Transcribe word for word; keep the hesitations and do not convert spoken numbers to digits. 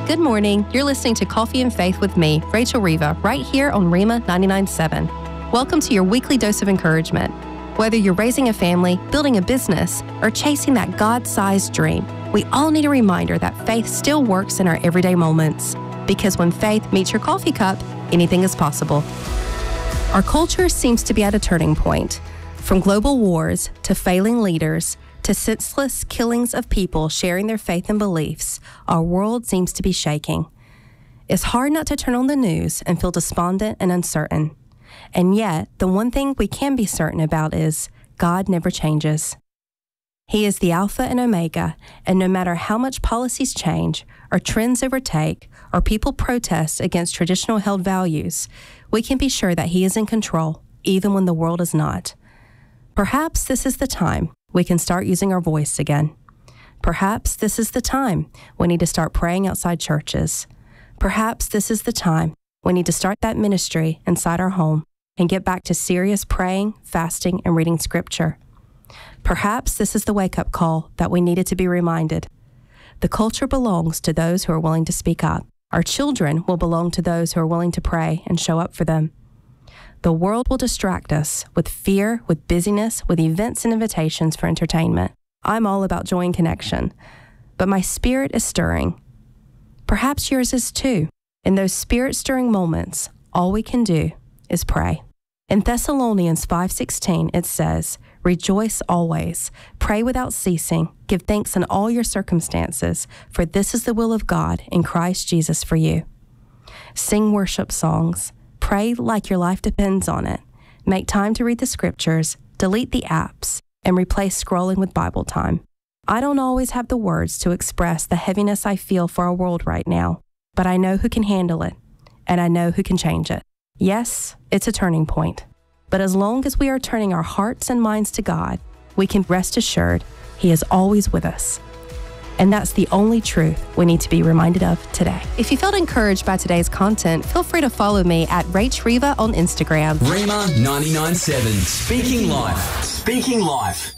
Good morning. You're listening to Coffee and Faith with me, Rachel Riva, right here on Rhema ninety-nine point seven. Welcome to your weekly dose of encouragement. Whether you're raising a family, building a business, or chasing that God-sized dream, we all need a reminder that faith still works in our everyday moments. Because when faith meets your coffee cup, anything is possible. Our culture seems to be at a turning point. From global wars to failing leaders to senseless killings of people sharing their faith and beliefs, our world seems to be shaking. It's hard not to turn on the news and feel despondent and uncertain. And yet, the one thing we can be certain about is God never changes. He is the Alpha and Omega, and no matter how much policies change, or trends overtake, or people protest against traditional held values, we can be sure that He is in control, even when the world is not. Perhaps this is the time we can start using our voice again. Perhaps this is the time we need to start praying outside churches. Perhaps this is the time we need to start that ministry inside our home and get back to serious praying, fasting, and reading Scripture. Perhaps this is the wake-up call that we needed to be reminded. The culture belongs to those who are willing to speak up. Our children will belong to those who are willing to pray and show up for them. The world will distract us with fear, with busyness, with events and invitations for entertainment. I'm all about joy and connection, but my spirit is stirring. Perhaps yours is too. In those spirit-stirring moments, all we can do is pray. In Thessalonians five sixteen, it says, "Rejoice always, pray without ceasing, give thanks in all your circumstances, for this is the will of God in Christ Jesus for you." Sing worship songs. Pray like your life depends on it. Make time to read the Scriptures, delete the apps, and replace scrolling with Bible time. I don't always have the words to express the heaviness I feel for our world right now, but I know who can handle it, and I know who can change it. Yes, it's a turning point, but as long as we are turning our hearts and minds to God, we can rest assured He is always with us. And that's the only truth we need to be reminded of today. If you felt encouraged by today's content, feel free to follow me at Rach Riva on Instagram. Rhema ninety-nine point seven, Speaking Life. Speaking Life.